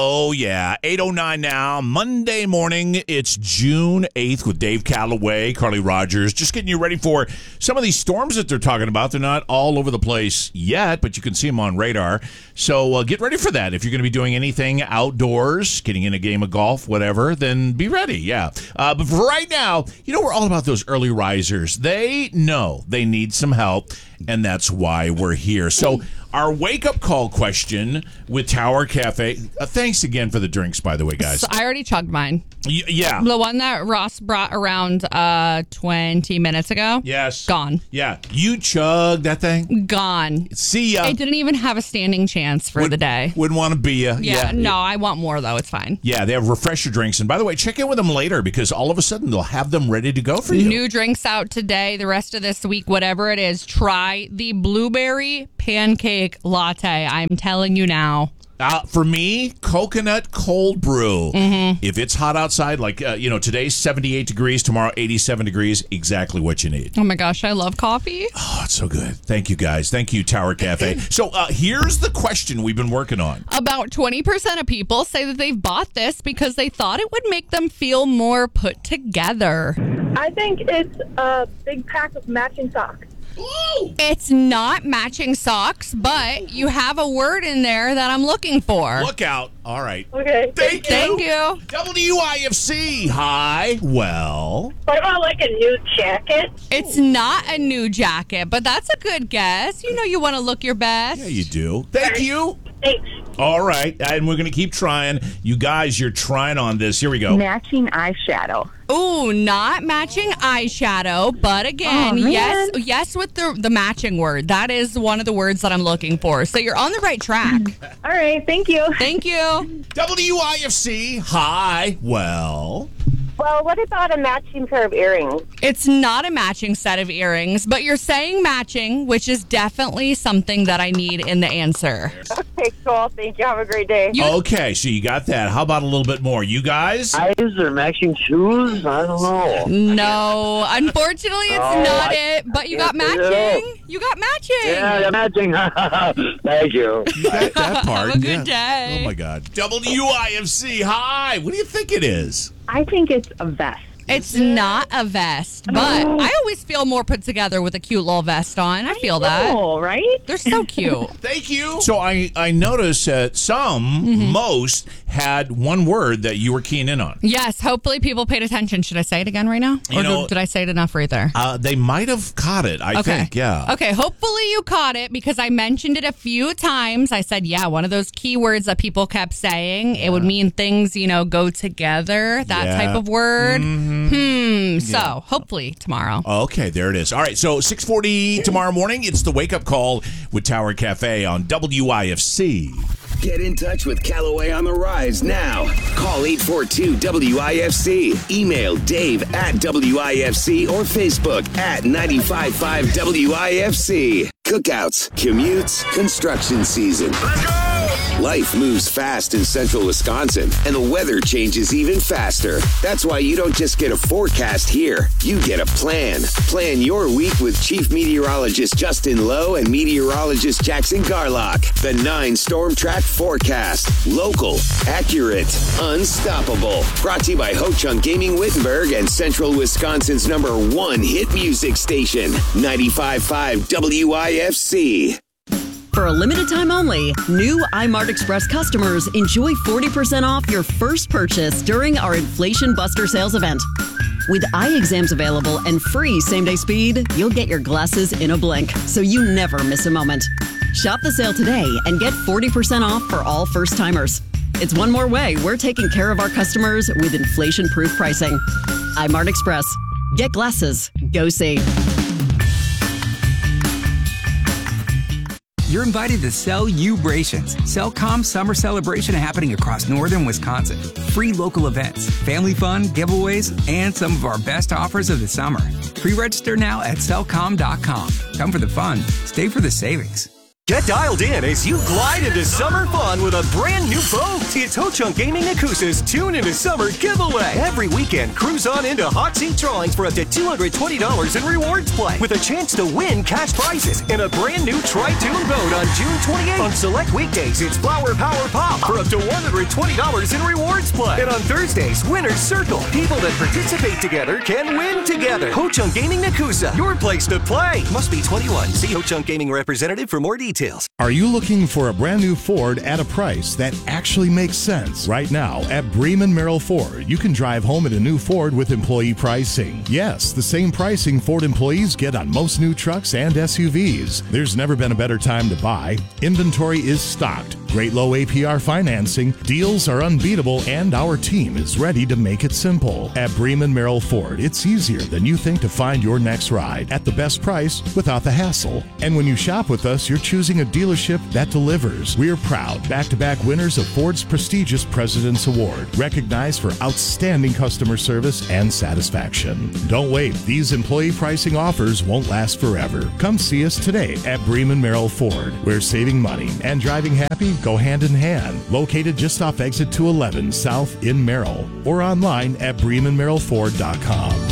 Oh, yeah. 8:09 now. Monday morning. It's June 8th with Dave Calloway, Carly Rogers. Just getting you ready for some of these storms that they're talking about. They're not all over the place yet, but you can see them on radar. So get ready for that. If you're going to be doing anything outdoors, getting in a game of golf, whatever, then be ready. Yeah. But for right now, we're all about those early risers. They know they need some help, and that's why we're here. So our wake-up call question with Tower Cafe. Thanks again for the drinks, by the way, guys. So I already chugged mine. Yeah. The one that Ross brought around 20 minutes ago. Yes. Gone. Yeah. You chugged that thing? Gone. See ya. It didn't even have a standing chance for the day. Wouldn't want to be ya. Yeah. No, I want more, though. It's fine. Yeah, they have refresher drinks. And by the way, check in with them later because all of a sudden they'll have them ready to go for you. New drinks out today, the rest of this week, whatever it is. Try the blueberry pancake latte. I'm telling you now. For me, coconut cold brew. Mm-hmm. If it's hot outside, like, today's 78 degrees, tomorrow 87 degrees, exactly what you need. Oh, my gosh, I love coffee. Oh, it's so good. Thank you, guys. Thank you, Tower Cafe. So here's the question we've been working on. About 20% of people say that they've bought this because they thought it would make them feel more put together. I think it's a big pack of matching socks. Ooh. It's not matching socks, but you have a word in there that I'm looking for. Look out. All right. Okay. Thank you. Thank you. WIFC. Hi. Well. What about like a new jacket? It's not a new jacket, but that's a good guess. You want to look your best. Yeah, you do. Thank you. Thanks. All right. And we're going to keep trying. You guys, you're trying on this. Here we go. Matching eyeshadow. Ooh, not matching eyeshadow, but again, yes with the matching word. That is one of the words that I'm looking for. So you're on the right track. All right. Thank you. Thank you. WIFC. Hi. Well, What about a matching pair of earrings? It's not a matching set of earrings, but you're saying matching, which is definitely something that I need in the answer. Okay, cool. Thank you. Have a great day. okay, so you got that. How about a little bit more? You guys? Eyes or matching shoes? I don't know. No, unfortunately, it's not it. But you got matching. You got matching. Yeah, matching. Thank you. You got that part. Have a good day. Oh, my God. WIFC. Hi. What do you think it is? I think it's a vest. It's not a vest, but I always feel more put together with a cute little vest on. I feel that. Oh, right? They're so cute. Thank you. So I noticed that most had one word that you were keying in on. Yes, hopefully people paid attention. Should I say it again right now? Or did I say it enough right there? They might have caught it, I think, yeah. Okay, hopefully you caught it because I mentioned it a few times. I said, one of those keywords that people kept saying. It would mean things, go together, that type of word. So hopefully tomorrow. Okay, there it is. All right, so 6:40 tomorrow morning, it's the wake-up call with Tower Cafe on WIFC. Get in touch with Calloway on the Rise now. Call 842-WIFC. Email Dave@WIFC or Facebook @955 WIFC. Cookouts, commutes, construction season. Let's go! Life moves fast in central Wisconsin, and the weather changes even faster. That's why you don't just get a forecast here. You get a plan. Plan your week with Chief Meteorologist Justin Lowe and Meteorologist Jackson Garlock. The 9 Storm Track Forecast. Local, accurate, unstoppable. Brought to you by Ho-Chunk Gaming Wittenberg and Central Wisconsin's #1 hit music station, 95.5 WIFC. For a limited time only, new iMart Express customers enjoy 40% off your first purchase during our Inflation Buster sales event. With eye exams available and free same-day speed, you'll get your glasses in a blink, so you never miss a moment. Shop the sale today and get 40% off for all first-timers. It's one more way we're taking care of our customers with inflation-proof pricing. iMart Express. Get glasses. Go see. You're invited to Cellubrations. Cellcom Summer Celebration happening across northern Wisconsin. Free local events, family fun, giveaways, and some of our best offers of the summer. Pre-register now at cellcom.com. Come for the fun, stay for the savings. Get dialed in as you glide into summer fun with a brand new boat. It's Ho-Chunk Gaming Nakusa's Tune into Summer giveaway. Every weekend, cruise on into hot seat drawings for up to $220 in rewards play with a chance to win cash prizes in a brand new Tri-Tune boat on June 28th. On select weekdays, it's Flower Power Pop for up to $120 in rewards play. And on Thursdays, Winner's Circle. People that participate together can win together. Ho-Chunk Gaming Nakusa, your place to play. Must be 21. See Ho-Chunk Gaming representative for more details. Are you looking for a brand new Ford at a price that actually makes sense? Right now at Bremen Merrill Ford, you can drive home in a new Ford with employee pricing. Yes, the same pricing Ford employees get on most new trucks and SUVs. There's never been a better time to buy. Inventory is stocked. Great low APR financing, deals are unbeatable, and our team is ready to make it simple. At Bremen Merrill Ford, it's easier than you think to find your next ride at the best price without the hassle. And when you shop with us, you're choosing a dealership that delivers. We're proud back-to-back winners of Ford's prestigious President's Award, recognized for outstanding customer service and satisfaction. Don't wait. These employee pricing offers won't last forever. Come see us today at Bremen Merrill Ford, where saving money and driving happy go hand in hand. Located just off exit 211 South in Merrill, or online at BremenMerrillFord.com.